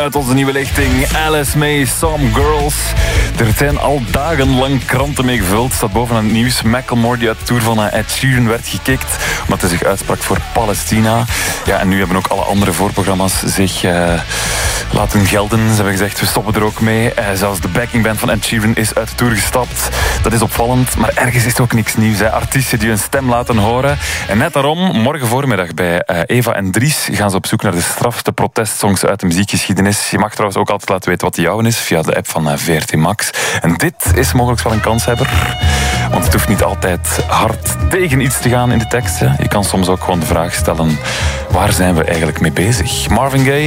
uit onze nieuwe lichting. Alice May, Some Girls. Er zijn al dagenlang kranten mee gevuld. Staat bovenaan het nieuws. Macklemore, die uit de tour van Ed Sheeran werd gekikt, omdat hij zich uitsprak voor Palestina. Ja, en nu hebben ook alle andere voorprogramma's zich laten gelden. Ze hebben gezegd, we stoppen er ook mee. Zelfs de backingband van Ed Sheeran is uit de tour gestapt. Dat is opvallend, maar ergens is het ook niks nieuws. Hè. Artiesten die hun stem laten horen. En net daarom, morgen voormiddag bij Eva en Dries gaan ze op zoek naar de strafste protestsongs uit de muziekgeschiedenis. Je mag trouwens ook altijd laten weten wat de jouwe is via de app van VRT Max. En dit is mogelijk wel een kanshebber. Want het hoeft niet altijd hard tegen iets te gaan in de teksten. Je kan soms ook gewoon de vraag stellen, waar zijn we eigenlijk mee bezig? Marvin Gaye.